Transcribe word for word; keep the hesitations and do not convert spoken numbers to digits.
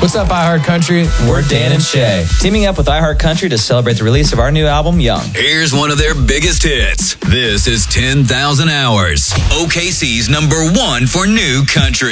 What's up, iHeartCountry? We're Dan and Shay. Teaming up with iHeartCountry to celebrate the release of our new album, Young. Here's one of their biggest hits. This is ten thousand Hours, O K C's number one for new country.